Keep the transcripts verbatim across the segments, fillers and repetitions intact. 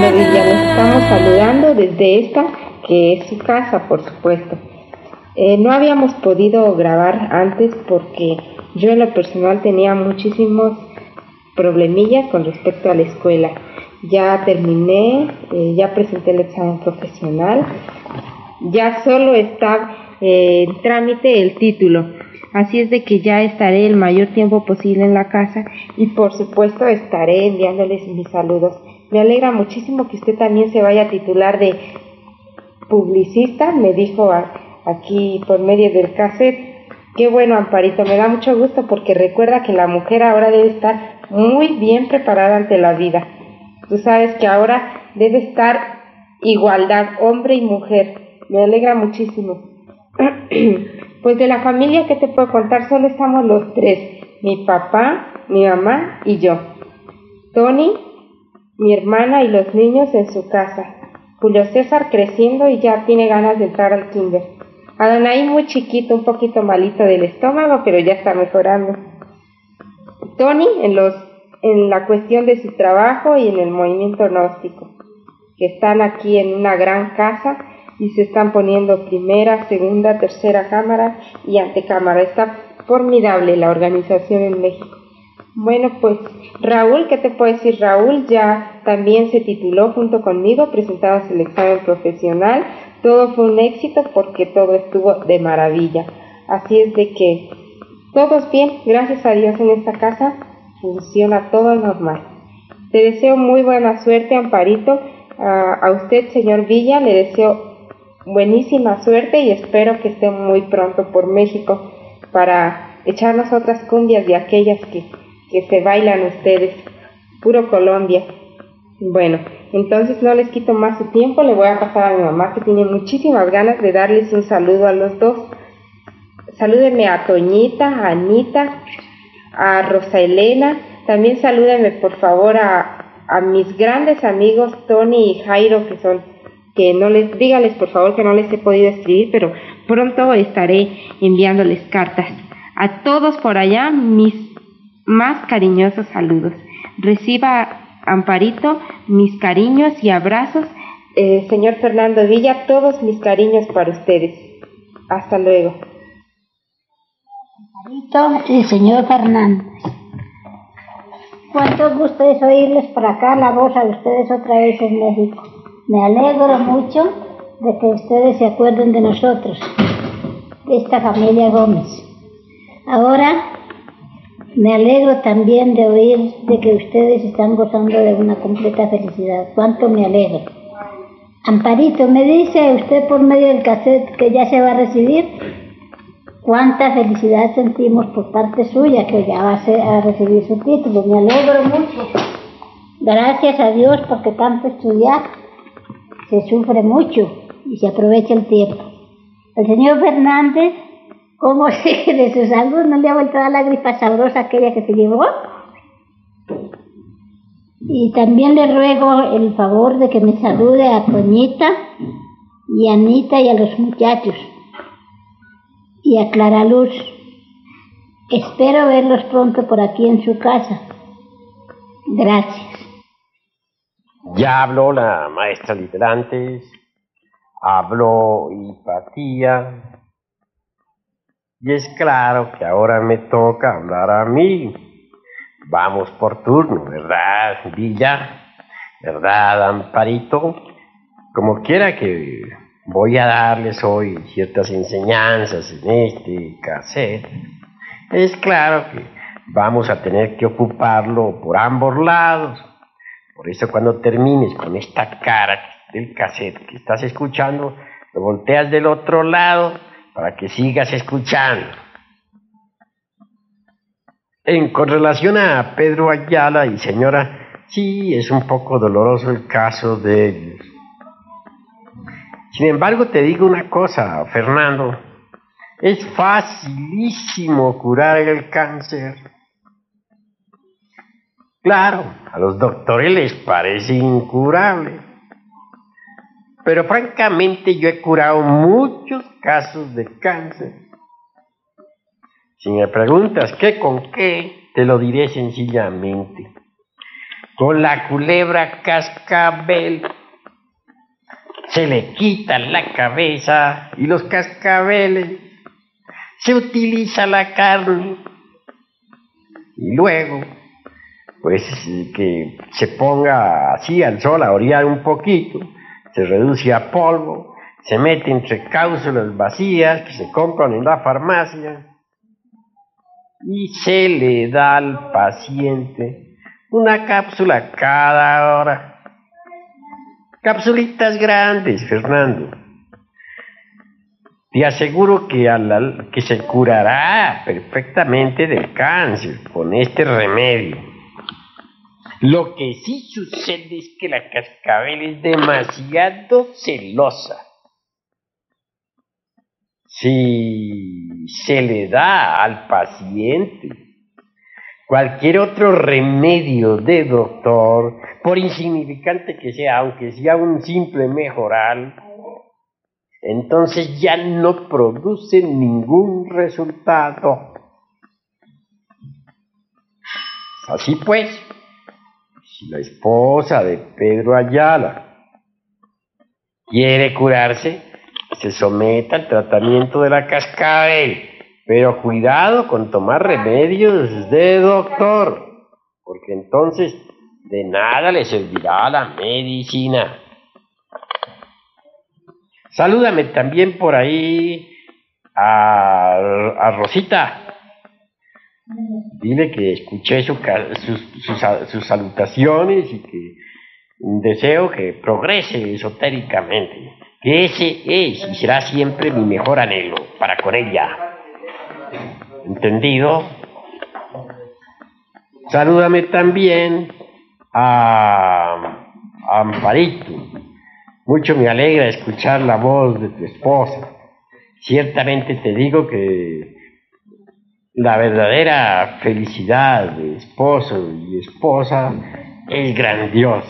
Fernando Villa, nos estamos saludando desde esta, que es su casa, por supuesto. Eh, no habíamos podido grabar antes porque yo en lo personal tenía muchísimos problemillas con respecto a la escuela. Ya terminé, eh, ya presenté el examen profesional, ya solo está eh, en trámite el título. Así es de que ya estaré el mayor tiempo posible en la casa y por supuesto estaré enviándoles mis saludos. Me alegra muchísimo que usted también se vaya a titular de publicista, me dijo a, aquí por medio del cassette. Qué bueno, Amparito, me da mucho gusto porque recuerda que la mujer ahora debe estar muy bien preparada ante la vida. Tú sabes que ahora debe estar igualdad, hombre y mujer. Me alegra muchísimo. Pues de la familia, ¿qué te puedo contar? Solo estamos los tres, mi papá, mi mamá y yo. Tony, mi hermana y los niños en su casa. Julio César creciendo y ya tiene ganas de entrar al kinder. Adonai muy chiquito, un poquito malito del estómago, pero ya está mejorando. Tony en los en la cuestión de su trabajo y en el movimiento gnóstico, que están aquí en una gran casa y se están poniendo primera, segunda, tercera cámara y antecámara. Está formidable la organización en México. Bueno, pues Raúl, ¿qué te puedo decir? Raúl ya también se tituló junto conmigo, presentamos el examen profesional. Todo fue un éxito porque todo estuvo de maravilla. Así es de que todos bien, gracias a Dios en esta casa funciona todo normal. Te deseo muy buena suerte, Amparito. A, a usted, señor Villa, le deseo buenísima suerte y espero que esté muy pronto por México para echarnos otras cumbias de aquellas que, que se bailan ustedes. Puro Colombia. Bueno, entonces no les quito más su tiempo, le voy a pasar a mi mamá que tiene muchísimas ganas de darles un saludo a los dos. Salúdenme a Toñita, a Anita, a Rosa Elena, también salúdenme por favor a, a mis grandes amigos Tony y Jairo, que son, que no les, dígales por favor que no les he podido escribir, pero pronto estaré enviándoles cartas. A todos por allá, mis más cariñosos saludos. Reciba, Amparito, mis cariños y abrazos. Eh, señor Fernando Villa, todos mis cariños para ustedes. Hasta luego. Y señor Fernández, cuánto gusto es oírles por acá la voz a ustedes otra vez en México. Me alegro mucho de que ustedes se acuerden de nosotros, de esta familia Gómez. Ahora me alegro también de oír de que ustedes están gozando de una completa felicidad. Cuánto me alegro. Amparito, me dice usted por medio del cassette que ya se va a recibir. Cuánta felicidad sentimos por parte suya que ya va a recibir su título. Me alegro mucho. Gracias a Dios porque tanto estudiar se sufre mucho y se aprovecha el tiempo. El señor Fernández, ¿cómo sigue de su salud? ¿No le ha vuelto a dar la gripa sabrosa aquella que se llevó? Y también le ruego el favor de que me salude a Toñita y a Anita y a los muchachos. Y a Clara Luz. Espero verlos pronto por aquí en su casa. Gracias. Ya habló la maestra Literantes, habló Hipatía, y es claro que ahora me toca hablar a mí. Vamos por turno, ¿verdad, Villa? ¿Verdad, Amparito? Como quiera que voy a darles hoy ciertas enseñanzas en este cassette, es claro que vamos a tener que ocuparlo por ambos lados. Por eso cuando termines con esta cara del cassette que estás escuchando, lo volteas del otro lado para que sigas escuchando. En con relación a Pedro Ayala y señora, sí, es un poco doloroso el caso de ellos. Sin embargo, te digo una cosa, Fernando, es facilísimo curar el cáncer. Claro, a los doctores les parece incurable, pero francamente yo he curado muchos casos de cáncer. Si me preguntas qué con qué, te lo diré sencillamente. con la culebra cascabel. Se le quita la cabeza y los cascabeles, se utiliza la carne y luego pues que se ponga así al sol a orear un poquito, se reduce a polvo, se mete entre cápsulas vacías que se compran en la farmacia y se le da al paciente una cápsula cada hora. Capsulitas grandes, Fernando. Te aseguro que, a la, que se curará perfectamente del cáncer con este remedio. Lo que sí sucede es que la cascabel es demasiado celosa. Si se le da al paciente cualquier otro remedio de doctor, por insignificante que sea, aunque sea un simple mejoral, entonces ya no produce ningún resultado. Así pues, si la esposa de Pedro Ayala quiere curarse, se someta al tratamiento de la cascabel, pero cuidado con tomar remedios de doctor, porque entonces de nada le servirá la medicina. Salúdame también por ahí a, a Rosita. Dile que escuché su, sus, sus, sus salutaciones y que deseo que progrese esotéricamente, que ese es y será siempre mi mejor anhelo para con ella. ¿Entendido? Salúdame también a, a Amparito. Mucho me alegra escuchar la voz de tu esposa. Ciertamente te digo que la verdadera felicidad de esposo y esposa es grandiosa.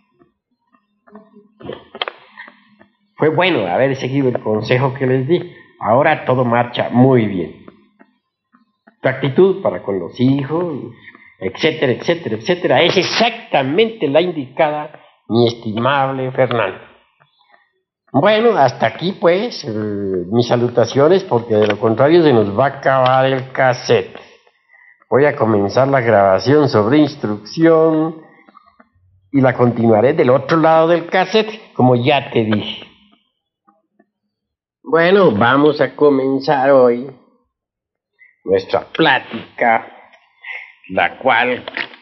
Fue bueno haber seguido el consejo que les di. Ahora todo marcha muy bien. Tu actitud para con los hijos, etcétera, etcétera, etcétera, es exactamente la indicada, mi estimable Fernando. Bueno, hasta aquí pues eh, mis salutaciones, porque de lo contrario se nos va a acabar el cassette. Voy a comenzar la grabación sobre instrucción y la continuaré del otro lado del cassette, como ya te dije. Bueno, vamos a comenzar hoy nuestra plática, la cual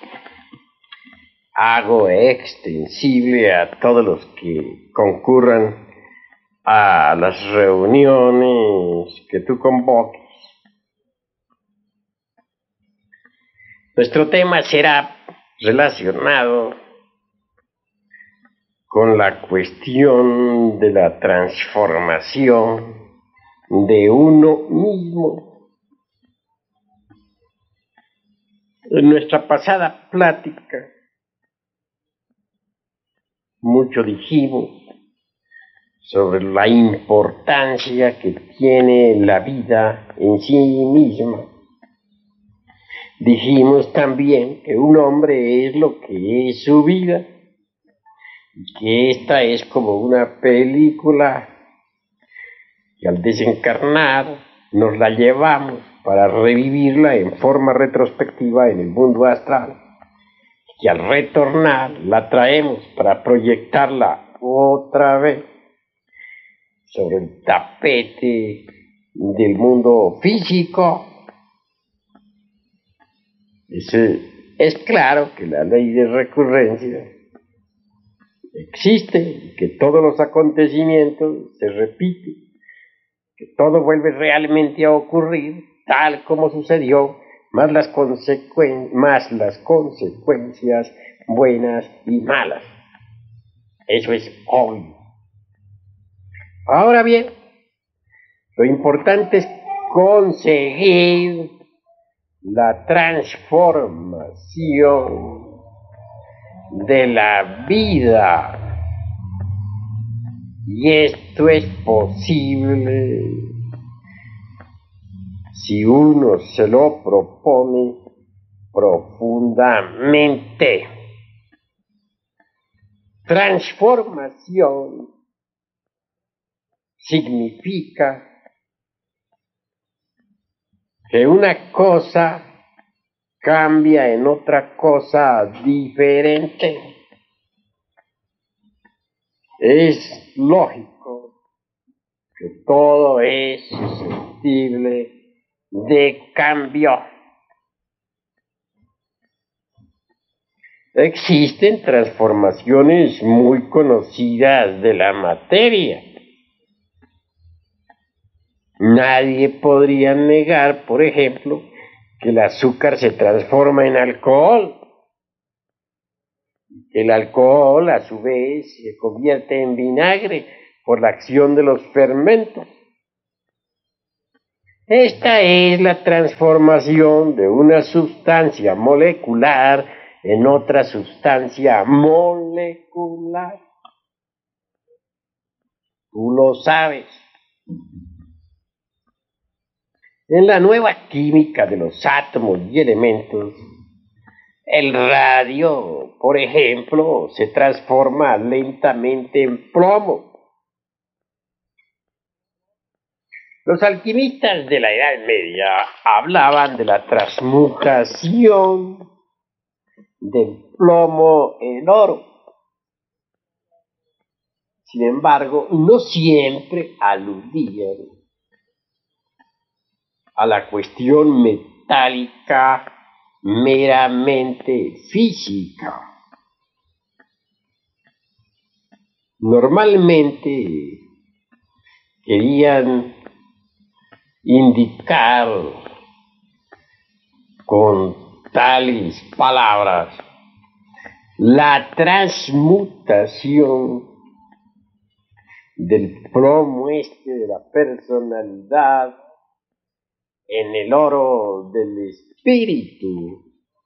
hago extensible a todos los que concurran a las reuniones que tú convoques. Nuestro tema será relacionado con la cuestión de la transformación de uno mismo. En nuestra pasada plática, mucho dijimos sobre la importancia que tiene la vida en sí misma. Dijimos también que un hombre es lo que es su vida, y que esta es como una película que al desencarnar nos la llevamos para revivirla en forma retrospectiva en el mundo astral, y al retornar la traemos para proyectarla otra vez sobre el tapete del mundo físico. Es, es claro que la ley de recurrencia existe y que todos los acontecimientos se repiten, que todo vuelve realmente a ocurrir tal como sucedió, más las, consecuen- más las consecuencias buenas y malas. Eso es obvio. Ahora bien, lo importante es conseguir la transformación de la vida, y esto es posible si uno se lo propone profundamente. transformación significa que una cosa cambia en otra cosa diferente. Es lógico que todo es susceptible de cambio. Existen transformaciones muy conocidas de la materia. Nadie podría negar, por ejemplo, que el azúcar se transforma en alcohol. El alcohol, a su vez, se convierte en vinagre por la acción de los fermentos. Esta es la transformación de una sustancia molecular en otra sustancia molecular. Tú lo sabes. En la nueva química de los átomos y elementos, el radio, por ejemplo, se transforma lentamente en plomo. Los alquimistas de la Edad Media hablaban de la transmutación del plomo en oro. Sin embargo, no siempre aludían a la cuestión metálica meramente física. Normalmente querían indicar con tales palabras la transmutación del plomo este de la personalidad en el oro del espíritu.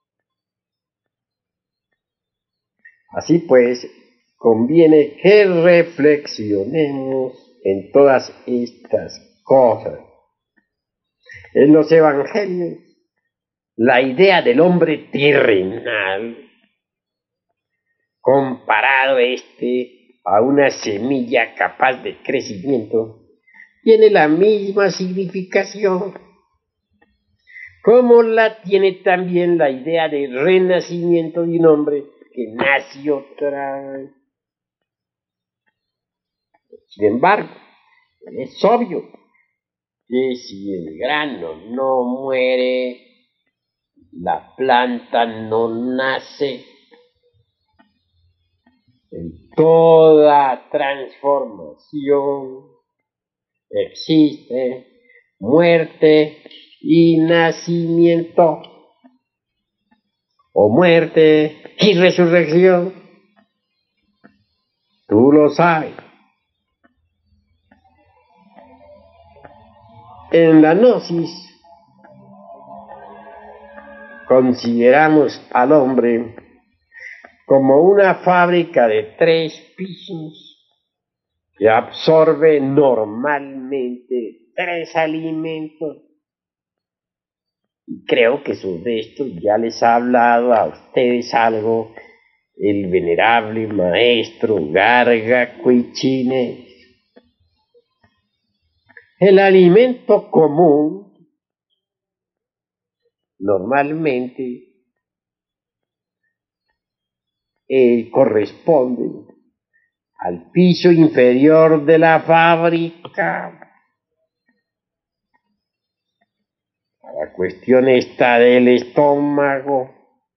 Así pues, conviene que reflexionemos en todas estas cosas. En los evangelios, la idea del hombre terrenal, comparado este a una semilla capaz de crecimiento, tiene la misma significación, como la tiene también la idea de renacimiento de un hombre que nace otra vez. Sin embargo, es obvio que si el grano no muere, la planta no nace. En toda transformación existe muerte y nacimiento, o muerte y resurrección. Tú lo sabes. En la gnosis consideramos al hombre como una fábrica de tres pisos que absorbe normalmente tres alimentos. Creo que sobre esto ya les ha hablado a ustedes algo el venerable maestro Garga Cuichines. El alimento común normalmente eh, corresponde al piso inferior de la fábrica. La cuestión está del estómago.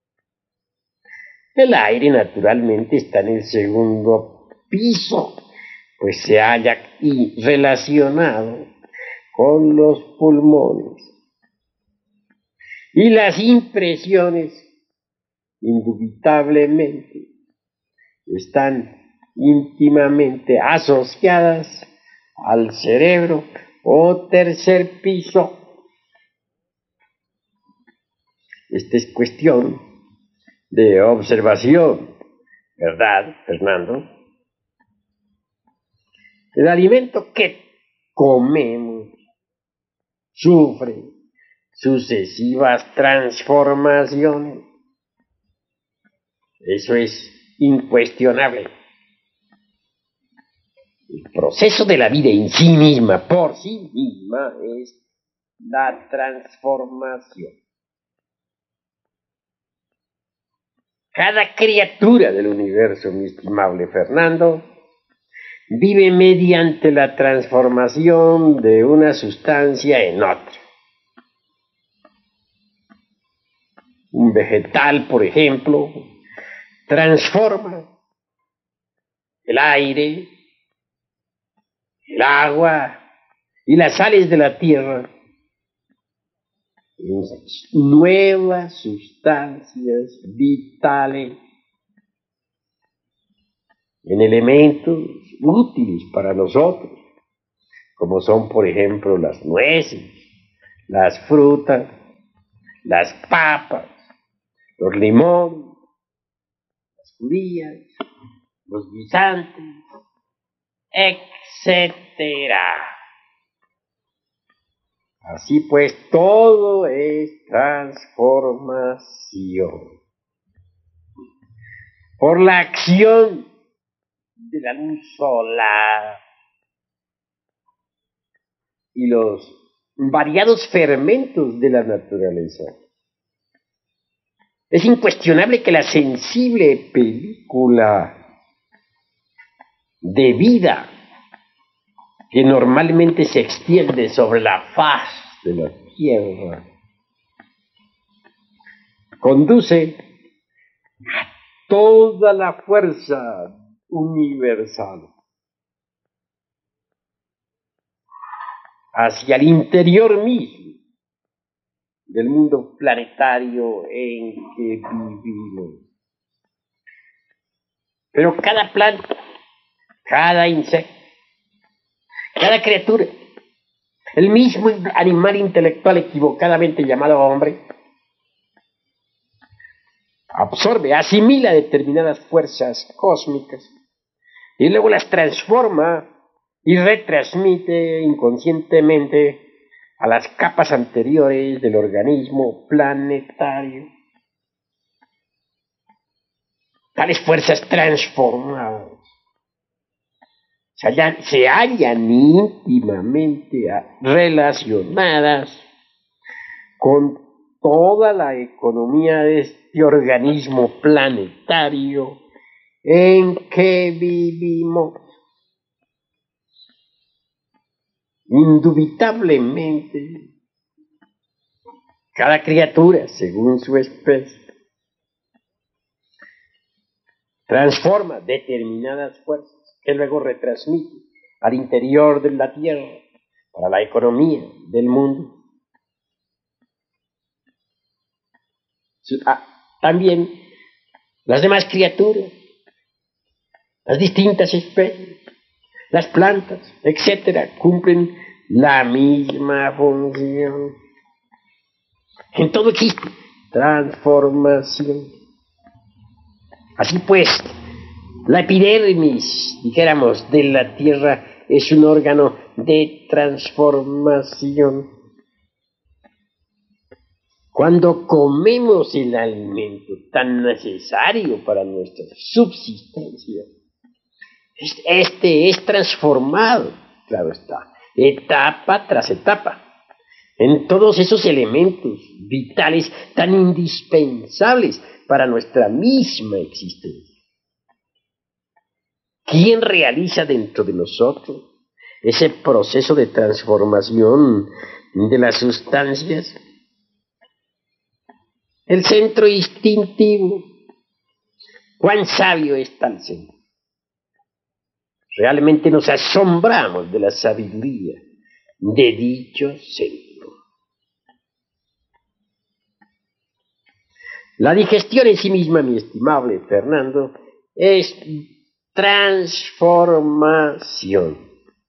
El aire naturalmente está en el segundo piso, pues se halla y relacionado con los pulmones. Y las impresiones, indubitablemente, están íntimamente asociadas al cerebro o tercer piso. Esta es cuestión de observación, ¿verdad, Fernando? El alimento que comemos sufre sucesivas transformaciones. Eso es incuestionable. El proceso de la vida en sí misma, por sí misma, es la transformación. Cada criatura del universo, mi estimable Fernando, vive mediante la transformación de una sustancia en otra. Un vegetal, por ejemplo, transforma el aire, el agua y las sales de la tierra en nuevas sustancias vitales, en elementos útiles para nosotros, como son, por ejemplo, las nueces, las frutas, las papas, los limones, las judías, los guisantes, etcétera. Así pues, todo es transformación. Por la acción de la luz solar y los variados fermentos de la naturaleza, es incuestionable que la sensible película de vida que normalmente se extiende sobre la faz de la tierra conduce a toda la fuerza universal hacia el interior mismo del mundo planetario en que vivimos. Pero cada planta, cada insecto, cada criatura, el mismo animal intelectual equivocadamente llamado hombre, absorbe, asimila determinadas fuerzas cósmicas y luego las transforma y retransmite inconscientemente a las capas anteriores del organismo planetario. Tales fuerzas transformadas se hallan, se hallan íntimamente relacionadas con toda la economía de este organismo planetario en que vivimos. Indubitablemente, cada criatura, según su especie, transforma determinadas fuerzas que luego retransmite al interior de la Tierra para la economía del mundo. También las demás criaturas, las distintas especies, las plantas, etcétera, cumplen la misma función. En todo existe transformación. Así pues, la epidermis, dijéramos, de la Tierra es un órgano de transformación. Cuando comemos el alimento tan necesario para nuestra subsistencia, este es transformado, claro está, etapa tras etapa, en todos esos elementos vitales tan indispensables para nuestra misma existencia. ¿Quién realiza dentro de nosotros ese proceso de transformación de las sustancias? El centro instintivo. ¿Cuán sabio es tal centro? Realmente nos asombramos de la sabiduría de dicho centro. La digestión en sí misma, mi estimable Fernando, es transformación.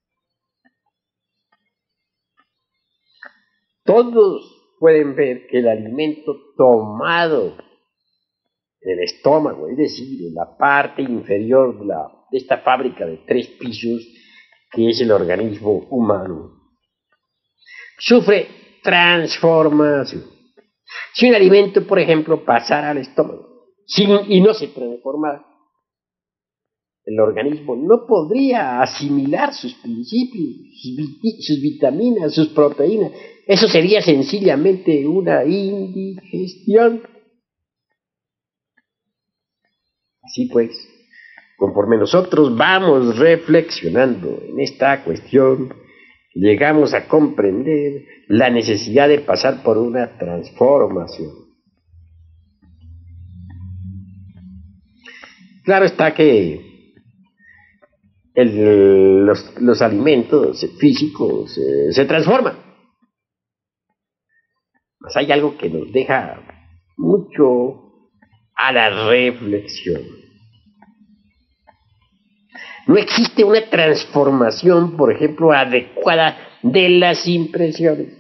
Todos pueden ver que el alimento tomado en el estómago, es decir, en la parte inferior de, la, de esta fábrica de tres pisos, que es el organismo humano, sufre transformación. Si un alimento, por ejemplo, pasara al estómago sin, y no se transformara, el organismo no podría asimilar sus principios, sus, vit- sus vitaminas, sus proteínas. Eso sería sencillamente una indigestión. Así pues, conforme nosotros vamos reflexionando en esta cuestión, llegamos a comprender la necesidad de pasar por una transformación. Claro está que el- los, los alimentos físicos eh, se transforman, mas hay algo que nos deja mucho a la reflexión. No existe una transformación, por ejemplo, adecuada de las impresiones.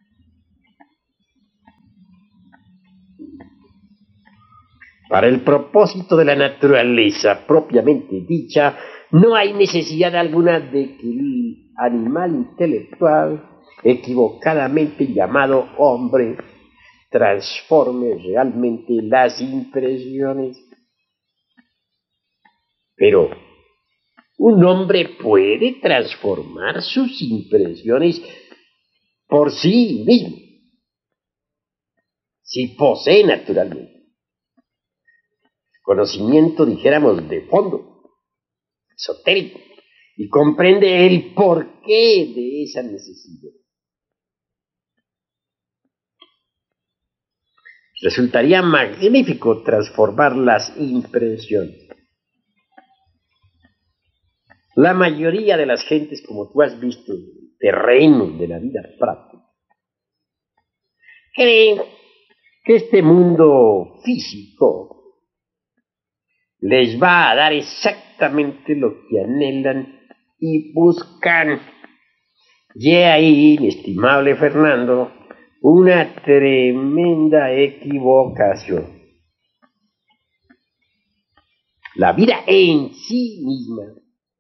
Para el propósito de la naturaleza propiamente dicha, no hay necesidad alguna de que el animal intelectual, equivocadamente llamado hombre, transforme realmente las impresiones. Pero un hombre puede transformar sus impresiones por sí mismo, si posee naturalmente conocimiento, dijéramos, de fondo, esotérico, y comprende el porqué de esa necesidad. Resultaría magnífico transformar las impresiones. La mayoría de las gentes, como tú has visto, terrenos de la vida práctica, creen que este mundo físico les va a dar exactamente lo que anhelan y buscan. Y ahí, mi estimable Fernando, una tremenda equivocación. La vida en sí misma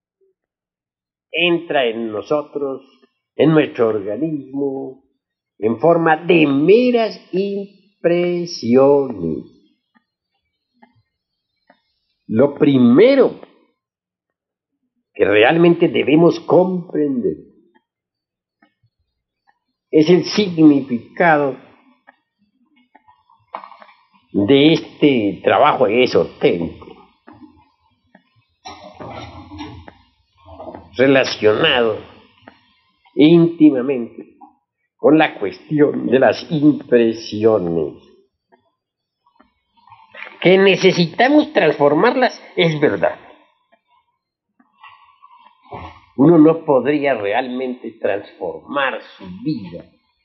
entra en nosotros, en nuestro organismo, en forma de meras impresiones. Lo primero que realmente debemos comprender es el significado de este trabajo esotérico relacionado íntimamente con la cuestión de las impresiones. Que necesitamos transformarlas es verdad. Uno no podría realmente transformar su vida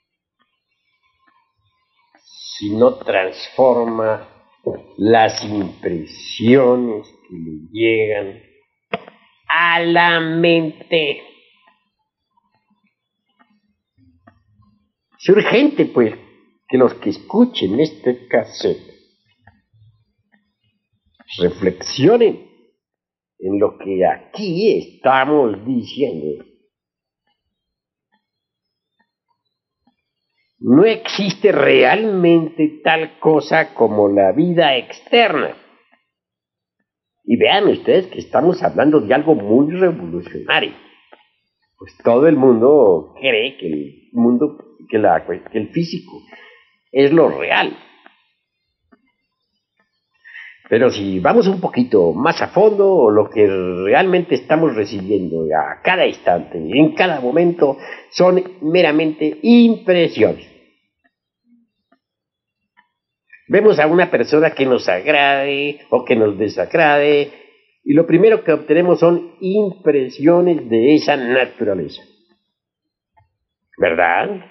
si no transforma las impresiones que le llegan a la mente. Es urgente, pues, que los que escuchen este cassette reflexionen en lo que aquí estamos diciendo. No existe realmente tal cosa como la vida externa. Y vean ustedes que estamos hablando de algo muy revolucionario. Pues todo el mundo cree que el mundo, que, la, que el físico es lo real. Pero si vamos un poquito más a fondo, lo que realmente estamos recibiendo a cada instante, en cada momento, son meramente impresiones. Vemos a una persona que nos agrade o que nos desagrade, y lo primero que obtenemos son impresiones de esa naturaleza. ¿Verdad?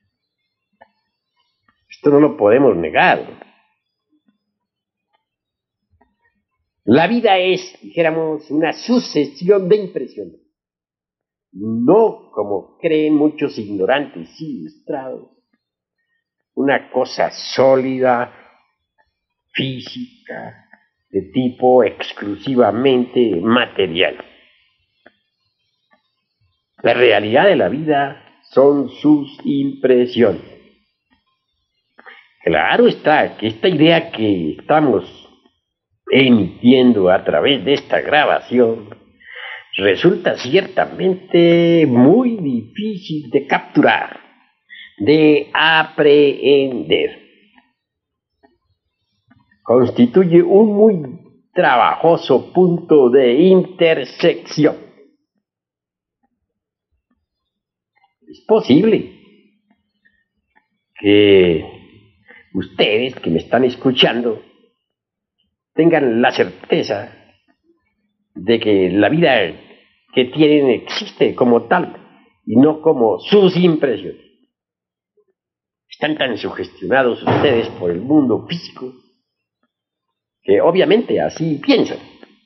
Esto no lo podemos negar. La vida es, dijéramos, una sucesión de impresiones. No como creen muchos ignorantes y ilustrados, una cosa sólida, física, de tipo exclusivamente material. La realidad de la vida son sus impresiones. Claro está que esta idea que estamos emitiendo a través de esta grabación resulta ciertamente muy difícil de capturar, de aprehender. Constituye un muy trabajoso punto de intersección. Es posible que ustedes que me están escuchando tengan la certeza de que la vida que tienen existe como tal y no como sus impresiones. Están tan sugestionados ustedes por el mundo físico que obviamente así piensan.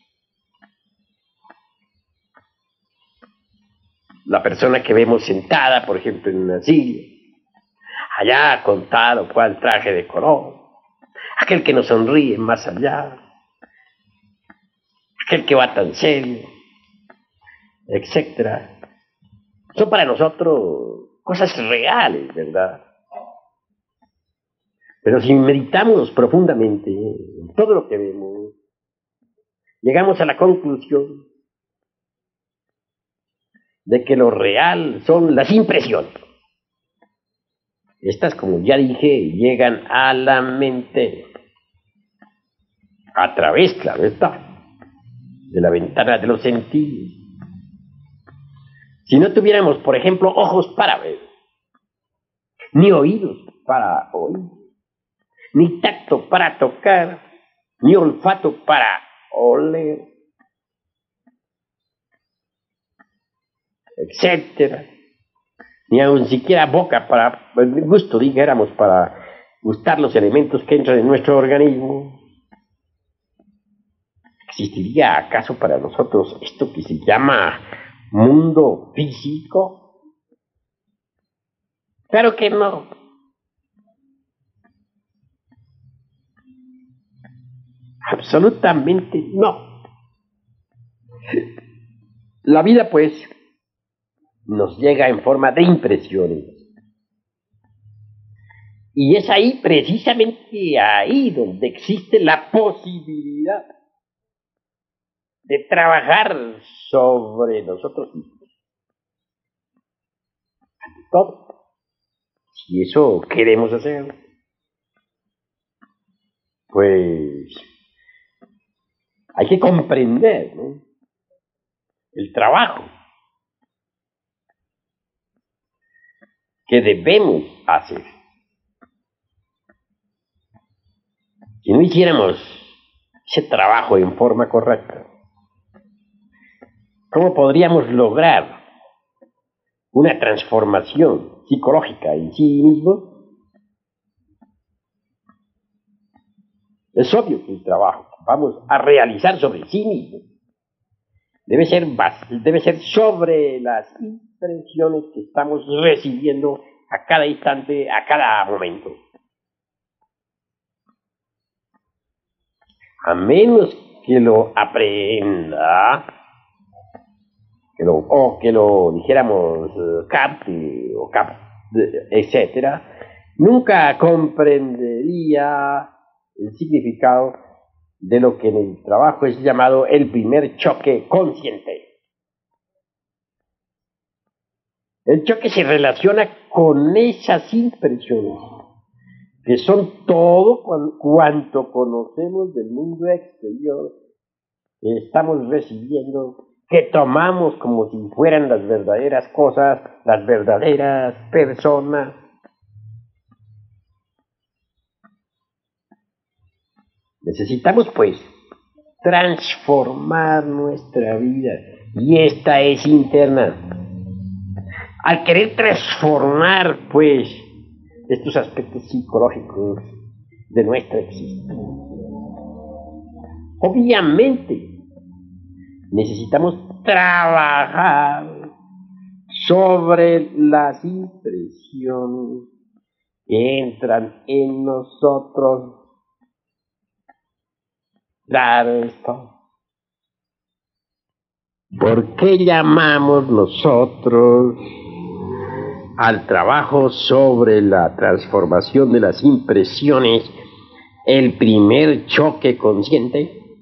La persona que vemos sentada, por ejemplo, en una silla, allá con tal o cual traje de color, aquel que nos sonríe más allá, aquel que va tan serio, etcétera, son para nosotros cosas reales, ¿verdad? Pero si meditamos profundamente en todo lo que vemos, llegamos a la conclusión de que lo real son las impresiones. Estas, como ya dije, llegan a la mente a través, claro está, de la ventana de los sentidos. Si no tuviéramos, por ejemplo, ojos para ver, ni oídos para oír, ni tacto para tocar, ni olfato para oler, etcétera, ni aun siquiera boca para el gusto, dijéramos, para gustar los elementos que entran en nuestro organismo, ¿existiría acaso para nosotros esto que se llama mundo físico? Claro que no. Absolutamente no. La vida, pues, nos llega en forma de impresiones. Y es ahí, precisamente ahí, donde existe la posibilidad de trabajar sobre nosotros mismos. Ante todo, si eso queremos hacer, pues hay que comprender, ¿no?, el trabajo que debemos hacer. Si no hiciéramos ese trabajo en forma correcta, ¿cómo podríamos lograr una transformación psicológica en sí mismo? Es obvio que el trabajo que vamos a realizar sobre sí mismo debe ser, debe ser sobre las impresiones que estamos recibiendo a cada instante, a cada momento. A menos que lo aprenda, que lo, o que lo dijéramos capte, o cap, etcétera, nunca comprendería el significado de lo que en el trabajo es llamado el primer choque consciente. El choque se relaciona con esas impresiones, que son todo cuanto conocemos del mundo exterior que estamos recibiendo, que tomamos como si fueran las verdaderas cosas, las verdaderas personas. Necesitamos, pues, transformar nuestra vida, y esta es interna. Al querer transformar, pues, estos aspectos psicológicos de nuestra existencia, obviamente necesitamos trabajar sobre las impresiones que entran en nosotros. Claro esto. ¿Por qué llamamos nosotros al trabajo sobre la transformación de las impresiones el primer choque consciente?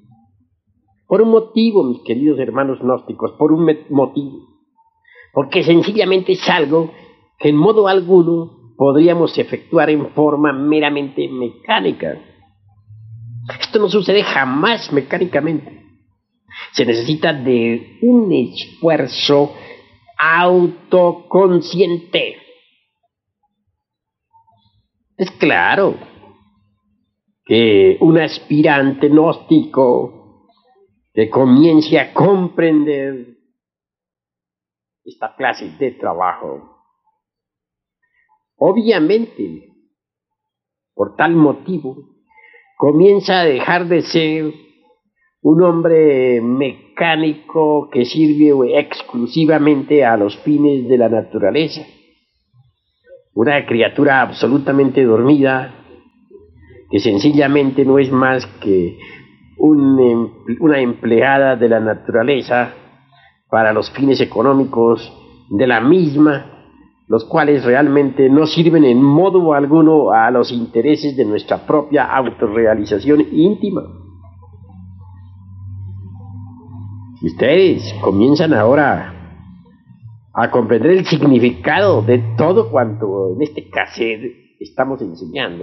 Por un motivo, mis queridos hermanos gnósticos, por un motivo. Porque sencillamente es algo que en modo alguno podríamos efectuar en forma meramente mecánica. Esto no sucede jamás mecánicamente. Se necesita de un esfuerzo autoconsciente. Es claro que un aspirante gnóstico que comience a comprender esta clase de trabajo, obviamente, por tal motivo, comienza a dejar de ser un hombre mecánico que sirve exclusivamente a los fines de la naturaleza, una criatura absolutamente dormida, que sencillamente no es más que un, una empleada de la naturaleza para los fines económicos de la misma, los cuales realmente no sirven en modo alguno a los intereses de nuestra propia autorrealización íntima. Si ustedes comienzan ahora a comprender el significado de todo cuanto en este cassette estamos enseñando,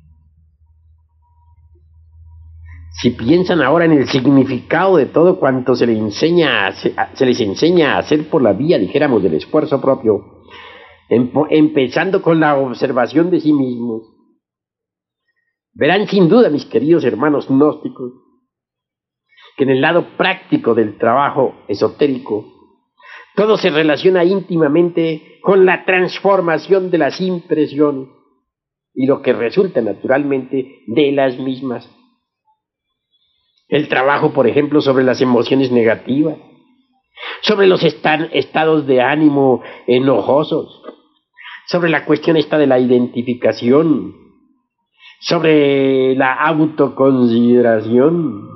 si piensan ahora en el significado de todo cuanto se les enseña a hacer, se les enseña a hacer por la vía, dijéramos, del esfuerzo propio, empezando con la observación de sí mismos, verán sin duda, mis queridos hermanos gnósticos, que en el lado práctico del trabajo esotérico, todo se relaciona íntimamente con la transformación de las impresiones y lo que resulta naturalmente de las mismas. El trabajo, por ejemplo, sobre las emociones negativas, sobre los estados de ánimo enojosos, sobre la cuestión esta de la identificación, sobre la autoconsideración,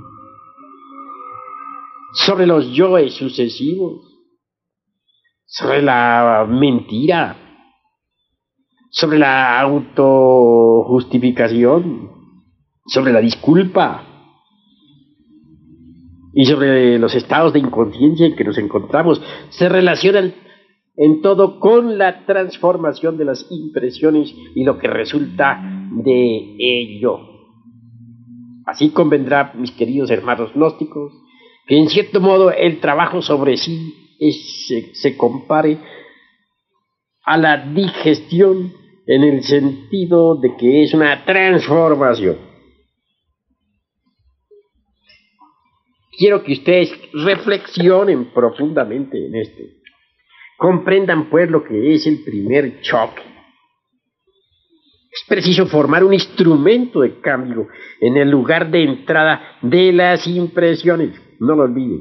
sobre los yoes sucesivos, sobre la mentira, sobre la autojustificación, sobre la disculpa y sobre los estados de inconsciencia en que nos encontramos, se relacionan en todo con la transformación de las impresiones y lo que resulta de ello. Así convendrá, mis queridos hermanos gnósticos, que en cierto modo el trabajo sobre sí es, se, se compare a la digestión en el sentido de que es una transformación. Quiero que ustedes reflexionen profundamente en esto. Comprendan pues lo que es el primer choque. Es preciso formar un instrumento de cambio en el lugar de entrada de las impresiones. No lo olviden.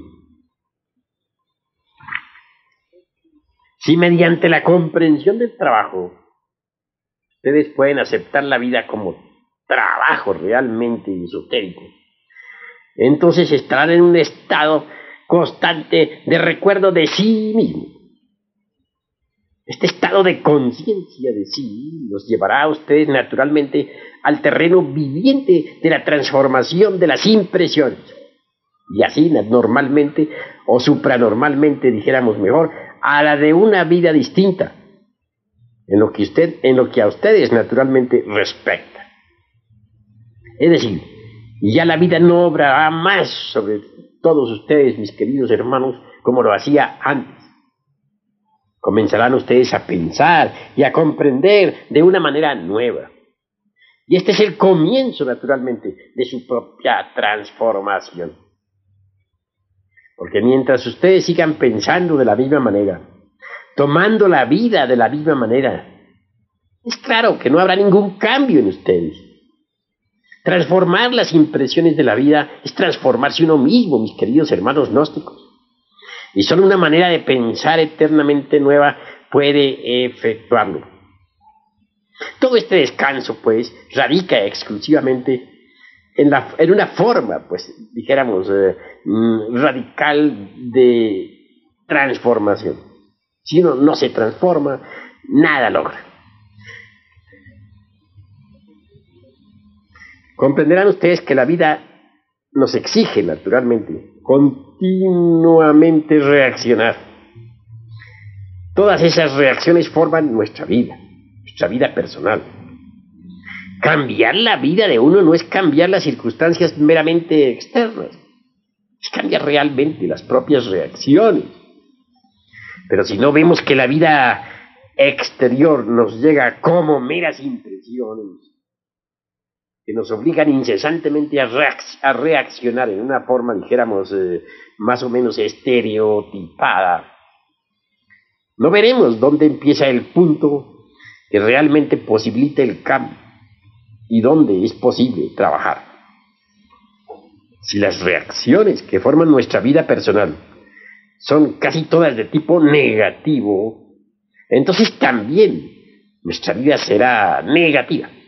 Si mediante la comprensión del trabajo ustedes pueden aceptar la vida como trabajo realmente esotérico, entonces estarán en un estado constante de recuerdo de sí mismo. Este estado de conciencia de sí los llevará a ustedes naturalmente al terreno viviente de la transformación de las impresiones. Y así normalmente, o supranormalmente, dijéramos mejor, a la de una vida distinta, en lo que, usted, en lo que a ustedes naturalmente respecta. Es decir, ya la vida no obrará más sobre todos ustedes, mis queridos hermanos, como lo hacía antes. Comenzarán ustedes a pensar y a comprender de una manera nueva. Y este es el comienzo, naturalmente, de su propia transformación. Porque mientras ustedes sigan pensando de la misma manera, tomando la vida de la misma manera, es claro que no habrá ningún cambio en ustedes. Transformar las impresiones de la vida es transformarse uno mismo, mis queridos hermanos gnósticos. Y solo una manera de pensar eternamente nueva puede efectuarlo. Todo este descanso, pues, radica exclusivamente en, la, en una forma, pues, dijéramos, eh, radical de transformación. Si uno no se transforma, nada logra. Comprenderán ustedes que la vida nos exige, naturalmente, continuamente reaccionar. Todas esas reacciones forman nuestra vida, nuestra vida personal. Cambiar la vida de uno no es cambiar las circunstancias meramente externas, es cambiar realmente las propias reacciones. Pero si no vemos que la vida exterior nos llega como meras impresiones, que nos obligan incesantemente a, reacc- a reaccionar en una forma, dijéramos, eh, más o menos estereotipada, no veremos dónde empieza el punto que realmente posibilita el cambio y dónde es posible trabajar. Si las reacciones que forman nuestra vida personal son casi todas de tipo negativo, entonces también nuestra vida será negativa.